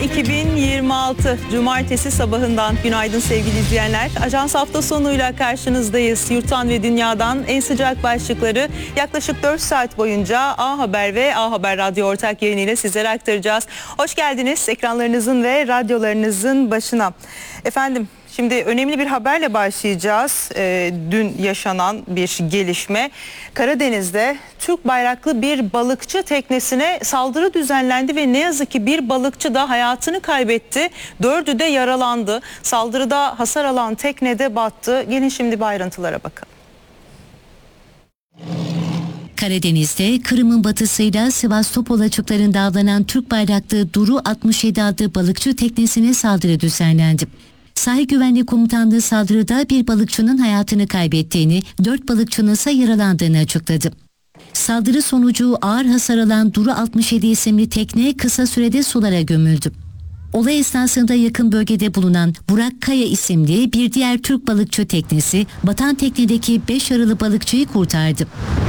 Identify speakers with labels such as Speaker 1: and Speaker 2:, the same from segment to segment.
Speaker 1: 2026 Cumartesi sabahından günaydın sevgili izleyenler. Ajans hafta sonuyla karşınızdayız. Yurttan ve dünyadan en sıcak başlıkları yaklaşık 4 saat boyunca A Haber ve A Haber Radyo ortak yayınıyla sizlere aktaracağız. Hoş geldiniz ekranlarınızın ve radyolarınızın başına. Efendim, şimdi önemli bir haberle başlayacağız. Dün yaşanan bir gelişme. Karadeniz'de Türk bayraklı bir balıkçı teknesine saldırı düzenlendi ve ne yazık ki bir balıkçı da hayatını kaybetti. 4'ü de yaralandı. Saldırıda hasar alan teknede battı. Gelin şimdi bir ayrıntılara bakalım.
Speaker 2: Karadeniz'de Kırım'ın batısıyla Sivastopol açıklarında avlanan Türk bayraklı Duru 67 adlı balıkçı teknesine saldırı düzenlendi. Sahil Güvenlik Komutanlığı saldırıda bir balıkçının hayatını kaybettiğini, 4 balıkçının ise yaralandığını açıkladı. Saldırı sonucu ağır hasar alan Duru 67 isimli tekne kısa sürede sulara gömüldü. Olay esnasında yakın bölgede bulunan Burak Kaya isimli bir diğer Türk balıkçı teknesi, batan teknedeki 5 yaralı balıkçıyı kurtardı.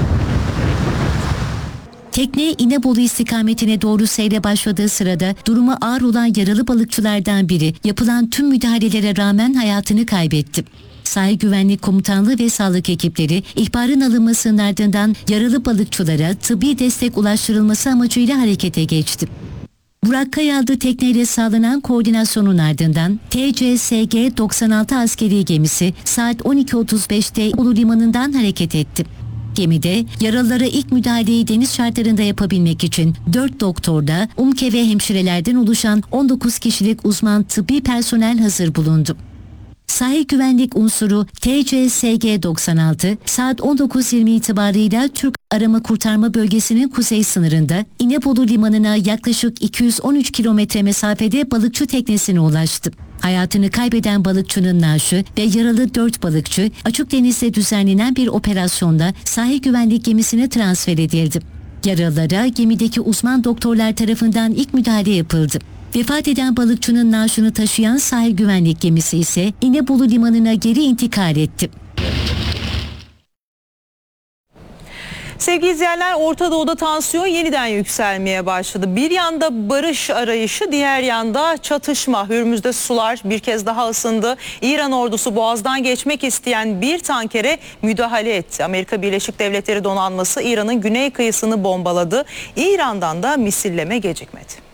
Speaker 2: Tekne İnebolu istikametine doğru seyre başladığı sırada durumu ağır olan yaralı balıkçılardan biri yapılan tüm müdahalelere rağmen hayatını kaybetti. Sahil Güvenlik Komutanlığı ve sağlık ekipleri ihbarın alınmasının ardından yaralı balıkçılara tıbbi destek ulaştırılması amacıyla harekete geçti. Burak Kaya adlı tekneyle sağlanan koordinasyonun ardından TCSG 96 askeri gemisi saat 12.35'te Ulu Limanı'ndan hareket etti. Gemide yaralılara ilk müdahaleyi deniz şartlarında yapabilmek için 4 doktorda, UMKE ve hemşirelerden oluşan 19 kişilik uzman tıbbi personel hazır bulundu. Sahil güvenlik unsuru TCSG 96 saat 19.20 itibarıyla Türk Arama Kurtarma Bölgesi'nin kuzey sınırında İnebolu Limanı'na yaklaşık 213 kilometre mesafede balıkçı teknesine ulaştı. Hayatını kaybeden balıkçının naaşı ve yaralı 4 balıkçı açık denizde düzenlenen bir operasyonda sahil güvenlik gemisine transfer edildi. Yaralılara gemideki uzman doktorlar tarafından ilk müdahale yapıldı. Vefat eden balıkçının naaşını taşıyan sahil güvenlik gemisi ise İnebolu Limanı'na geri intikal etti.
Speaker 1: Sevgili izleyenler, Orta Doğu'da tansiyon yeniden yükselmeye başladı. Bir yanda barış arayışı, diğer yanda çatışma. Hürmüz'de sular bir kez daha ısındı. İran ordusu boğazdan geçmek isteyen bir tankere müdahale etti. Amerika Birleşik Devletleri donanması İran'ın güney kıyısını bombaladı. İran'dan da misilleme gecikmedi.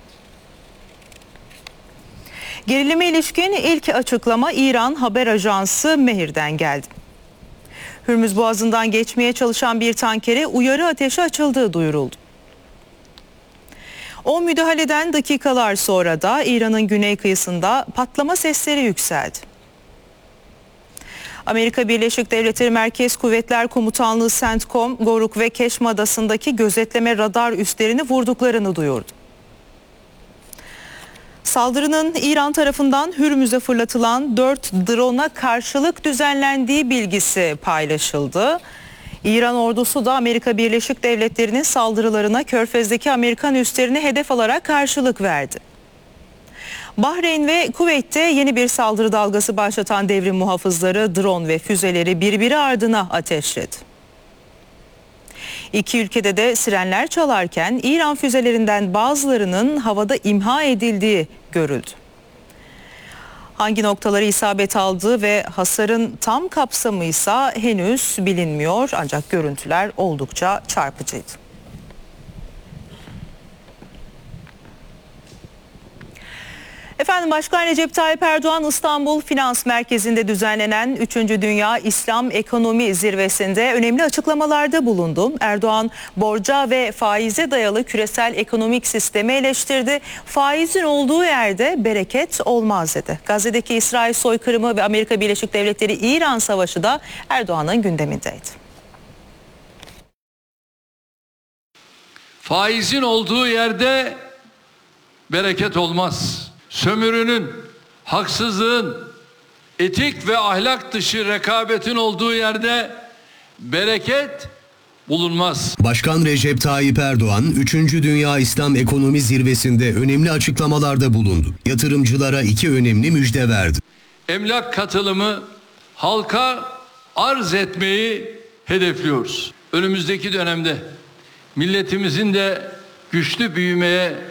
Speaker 1: Gerilime ilişkin ilk açıklama İran haber ajansı Mehir'den geldi. Hürmüz Boğazı'ndan geçmeye çalışan bir tankere uyarı ateşi açıldığı duyuruldu. O müdahaleden dakikalar sonra da İran'ın güney kıyısında patlama sesleri yükseldi. Amerika Birleşik Devletleri Merkez Kuvvetler Komutanlığı CENTCOM, Goruk ve Keşme Adası'ndaki gözetleme radar üslerini vurduklarını duyurdu. Saldırının İran tarafından Hürmüz'e fırlatılan 4 drone'a karşılık düzenlendiği bilgisi paylaşıldı. İran ordusu da Amerika Birleşik Devletleri'nin saldırılarına Körfez'deki Amerikan üslerini hedef alarak karşılık verdi. Bahreyn ve Kuveyt'te yeni bir saldırı dalgası başlatan devrim muhafızları drone ve füzeleri birbiri ardına ateşledi. İki ülkede de sirenler çalarken İran füzelerinden bazılarının havada imha edildiği görüldü. Hangi noktaları isabet aldığı ve hasarın tam kapsamı ise henüz bilinmiyor, ancak görüntüler oldukça çarpıcıydı. Efendim, Başkan Recep Tayyip Erdoğan İstanbul Finans Merkezi'nde düzenlenen 3. Dünya İslam Ekonomi Zirvesi'nde önemli açıklamalarda bulundu. Erdoğan borca ve faize dayalı küresel ekonomik sistemi eleştirdi. Faizin olduğu yerde bereket olmaz dedi. Gazze'deki İsrail soykırımı ve Amerika Birleşik Devletleri İran savaşı da Erdoğan'ın gündemindeydi.
Speaker 3: Faizin olduğu yerde bereket olmaz. Sömürünün, haksızlığın, etik ve ahlak dışı rekabetin olduğu yerde bereket bulunmaz.
Speaker 4: Başkan Recep Tayyip Erdoğan, 3. Dünya İslam Ekonomi Zirvesi'nde önemli açıklamalarda bulundu. Yatırımcılara 2 önemli müjde verdi.
Speaker 3: Emlak katılımı halka arz etmeyi hedefliyoruz. Önümüzdeki dönemde milletimizin de güçlü büyümeye